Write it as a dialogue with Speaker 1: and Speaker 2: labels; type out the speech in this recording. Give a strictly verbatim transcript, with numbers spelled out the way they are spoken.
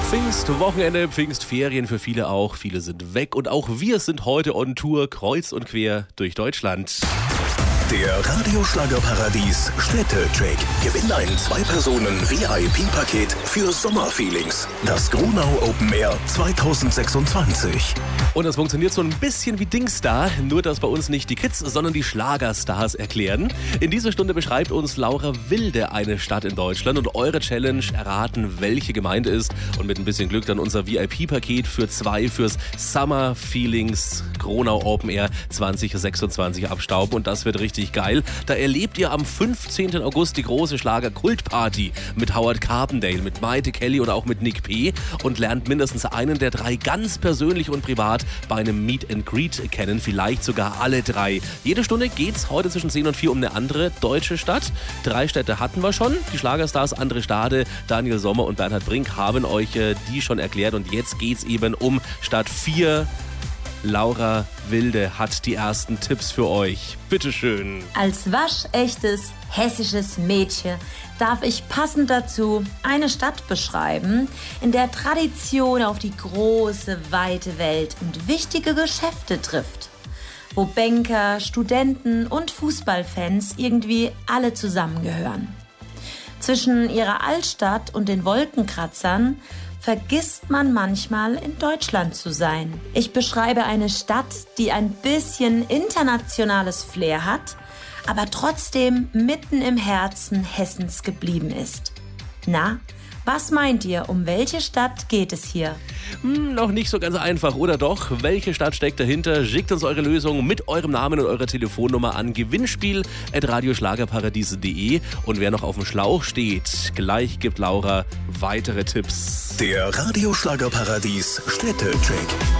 Speaker 1: Pfingstwochenende, Pfingstferien für viele auch. Viele sind weg und auch wir sind heute on Tour kreuz und quer durch Deutschland.
Speaker 2: Der Radioschlagerparadies Städtecheck. Gewinn ein Zwei-Personen-V I P-Paket für Sommerfeelings. Das Gronau Open Air zwanzig sechsundzwanzig.
Speaker 1: Und das funktioniert so ein bisschen wie Dingsda, nur dass bei uns nicht die Kids, sondern die Schlagerstars erklären. In dieser Stunde beschreibt uns Laura Wilde eine Stadt in Deutschland und eure Challenge erraten, welche gemeint ist. Und mit ein bisschen Glück dann unser V I P-Paket für zwei fürs Summer Feelings Gronau Open Air zwanzig sechsundzwanzig abstauben. Und das wird richtig geil. Da erlebt ihr am fünfzehnten August die große Schlager-Kultparty mit Howard Carpendale, mit Maite Kelly oder auch mit Nick P. und lernt mindestens einen der drei ganz persönlich und privat bei einem Meet and Greet kennen, vielleicht sogar alle drei. Jede Stunde geht's heute zwischen zehn und vier um eine andere deutsche Stadt. Drei Städte hatten wir schon. Die Schlagerstars André Stade, Daniel Sommer und Bernhard Brink haben euch äh, die schon erklärt und jetzt geht's eben um Stadt vier. Laura Wilde hat die ersten Tipps für euch. Bitteschön.
Speaker 3: Als waschechtes hessisches Mädchen darf ich passend dazu eine Stadt beschreiben, in der Tradition auf die große, weite Welt und wichtige Geschäfte trifft. Wo Banker, Studenten und Fußballfans irgendwie alle zusammengehören. Zwischen ihrer Altstadt und den Wolkenkratzern vergisst man manchmal, in Deutschland zu sein. Ich beschreibe eine Stadt, die ein bisschen internationales Flair hat, aber trotzdem mitten im Herzen Hessens geblieben ist. Na, was meint ihr, um welche Stadt geht es hier?
Speaker 1: Hm, noch nicht so ganz einfach, oder doch? Welche Stadt steckt dahinter? Schickt uns eure Lösung mit eurem Namen und eurer Telefonnummer an gewinnspiel at radioschlagerparadies punkt de. Und wer noch auf dem Schlauch steht, gleich gibt Laura weitere Tipps.
Speaker 2: Der Radioschlagerparadies Städtecheck.